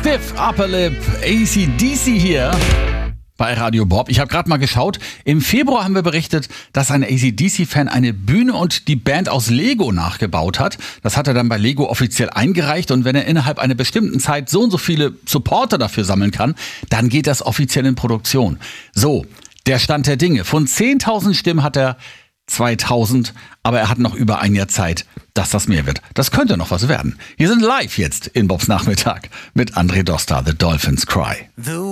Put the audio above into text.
Stiff Upper Lip, AC/DC hier bei Radio Bob. Ich habe gerade mal geschaut. Im Februar haben wir berichtet, dass ein AC/DC-Fan eine Bühne und die Band aus Lego nachgebaut hat. Das hat er dann bei Lego offiziell eingereicht. Und wenn er innerhalb einer bestimmten Zeit so und so viele Supporter dafür sammeln kann, dann geht das offiziell in Produktion. So, der Stand der Dinge. Von 10.000 Stimmen hat er 2.000, aber er hat noch über ein Jahr Zeit, dass das mehr wird. Das könnte noch was werden. Wir sind live jetzt in Bobs Nachmittag mit André Doster, The Dolphins Cry.